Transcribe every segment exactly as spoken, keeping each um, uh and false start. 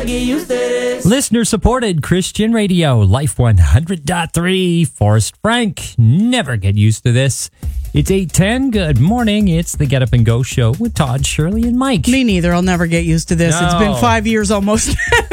get used to this. Listener-supported Christian radio, Life one hundred point three. Forrest Frank, never get used to this. It's eight ten. Good morning. It's the Get Up and Go show with Todd, Shirley, and Mike. Me neither. I'll never get used to this. No. It's been five years almost.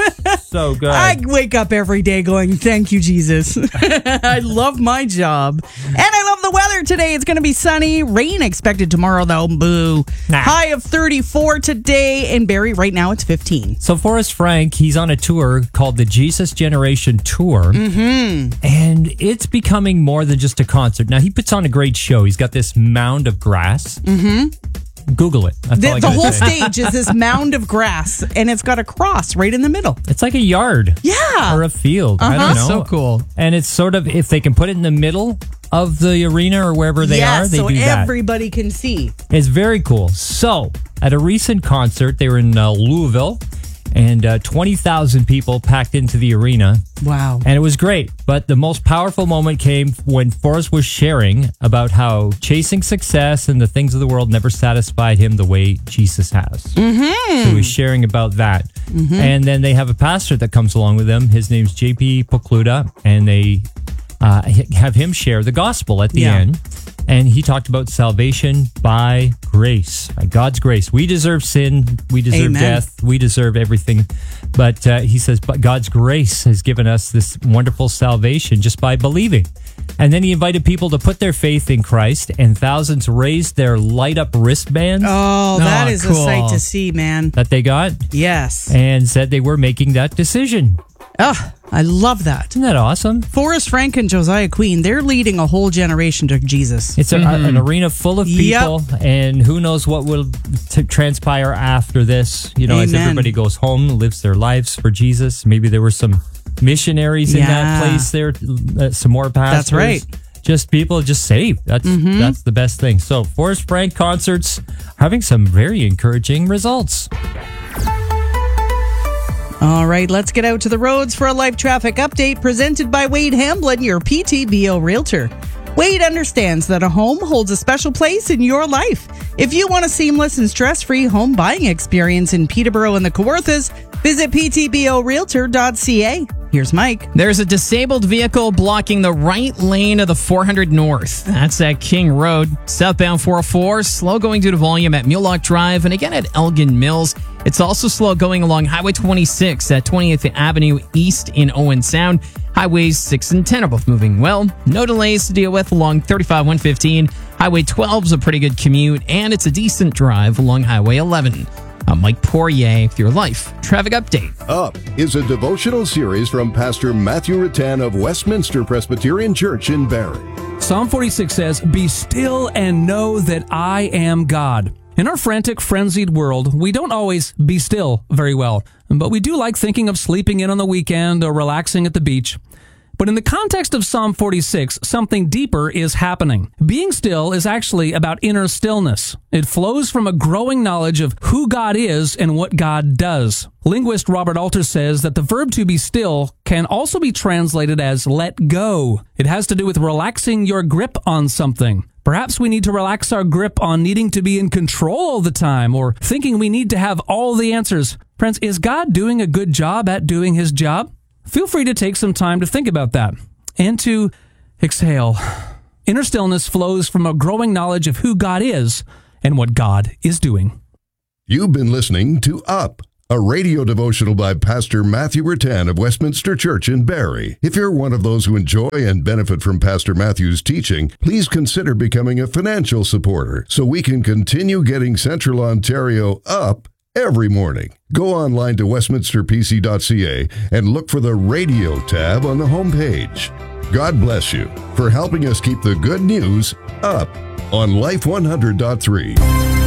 So good. I wake up every day going, thank you, Jesus. I love my job. And I love the weather today. It's going to be sunny. Rain expected tomorrow, though. Boo. Nah. High of thirty-four today. In Barrie, right now, it's fifteen. So Forrest Frank, he's on a tour called the Jesus Generation Tour. Mm-hmm. And it's becoming more than just a concert. Now, he puts on a great show. He's got this mound of grass. Mm-hmm. Google it. That's all I The, the gotta whole say. stage is this mound of grass, and it's got a cross right in the middle. It's like a yard. Yeah. Or a field. I Uh-huh. don't know. So cool. And it's sort of, if they can put it in the middle of the arena or wherever they yeah, are, they so do that. everybody can see. It's very cool. So, at a recent concert, they were in uh, Louisville, and uh, twenty thousand people packed into the arena. Wow. And it was great. But the most powerful moment came when Forrest was sharing about how chasing success and the things of the world never satisfied him the way Jesus has. Mm-hmm. So he was sharing about that. Mm-hmm. And then they have a pastor that comes along with them. His name's J P Pokluda, and they uh, have him share the gospel at the Yeah. end. And he talked about salvation by grace, by God's grace. We deserve sin. We deserve Amen. death. We deserve everything. But uh, he says, but God's grace has given us this wonderful salvation just by believing. And then he invited people to put their faith in Christ, and thousands raised their light up wristbands Oh, that Oh, is cool. a sight to see, man. that they got Yes. and said they were making that decision. Oh, I love that. Isn't that awesome? Forrest Frank and Josiah Queen, they're leading a whole generation to Jesus. It's a, an arena full of Yep. people, and who knows what will t- transpire after this. You know, as Amen. everybody goes home, lives their lives for Jesus. Maybe there were some missionaries in Yeah. that place there, uh, some more pastors. That's right. Just people just saved. That's that's the best thing. So, Forrest Frank concerts having some very encouraging results. All right, let's get out to the roads for a life traffic update presented by Wade Hamblin, your P T B O Realtor. Wade understands that a home holds a special place in your life. If you want a seamless and stress-free home buying experience in Peterborough and the Kawarthas, visit p t b o realtor dot c a. Here's Mike. There's a disabled vehicle blocking the right lane of the four hundred North. That's at King Road. Southbound four oh four, slow going due to volume at Mulock Drive and again at Elgin Mills. It's also slow going along Highway twenty-six at twentieth Avenue East in Owen Sound. Highways six and ten are both moving well. No delays to deal with along thirty-five one fifteen. Highway twelve is a pretty good commute, and it's a decent drive along Highway eleven. I'm Mike Poirier with your Life Traffic Update. Up is a devotional series from Pastor Matthew Rattan of Westminster Presbyterian Church in Barrie. Psalm forty-six says, "Be still and know that I am God." In our frantic, frenzied world, we don't always be still very well, but we do like thinking of sleeping in on the weekend or relaxing at the beach. But in the context of Psalm forty-six, something deeper is happening. Being still is actually about inner stillness. It flows from a growing knowledge of who God is and what God does. Linguist Robert Alter says that the verb to be still can also be translated as let go. It has to do with relaxing your grip on something. Perhaps we need to relax our grip on needing to be in control all the time or thinking we need to have all the answers. Friends, is God doing a good job at doing his job? Feel free to take some time to think about that and to exhale. Inner stillness flows from a growing knowledge of who God is and what God is doing. You've been listening to Up, a radio devotional by Pastor Matthew Rattan of Westminster Church in Barrie. If you're one of those who enjoy and benefit from Pastor Matthew's teaching, please consider becoming a financial supporter so we can continue getting Central Ontario up every morning. Go online to westminster p c dot c a and look for the radio tab on the homepage. God bless you for helping us keep the good news up on Life one hundred point three.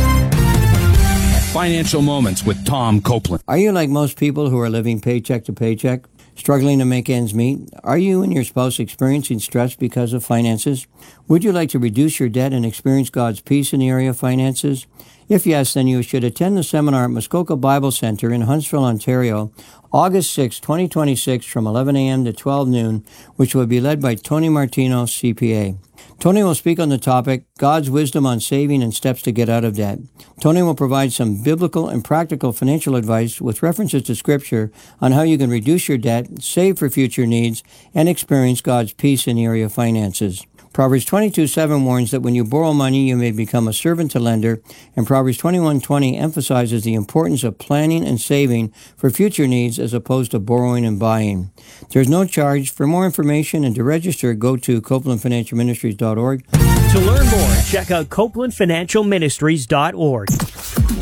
Financial Moments with Tom Copeland. Are you like most people who are living paycheck to paycheck, struggling to make ends meet? Are you and your spouse experiencing stress because of finances? Would you like to reduce your debt and experience God's peace in the area of finances? If yes, then you should attend the seminar at Muskoka Bible Center in Huntsville, Ontario, August sixth, twenty twenty-six, from eleven a.m. to twelve noon, which will be led by Tony Martino, C P A. Tony will speak on the topic, God's Wisdom on Saving and Steps to Get Out of Debt. Tony will provide some biblical and practical financial advice with references to Scripture on how you can reduce your debt, save for future needs, and experience God's peace in the area of finances. Proverbs twenty-two seven warns that when you borrow money, you may become a servant to lender, and Proverbs twenty-one twenty emphasizes the importance of planning and saving for future needs as opposed to borrowing and buying. There's no charge. For more information and to register, go to copeland financial ministries dot org. To learn more, check out copeland financial ministries dot org.